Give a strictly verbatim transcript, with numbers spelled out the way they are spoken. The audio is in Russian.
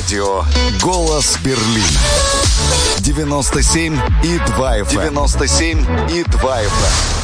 Радио «Голос Берлина». девяносто семь и два эф эм. девяносто семь и два эф эм.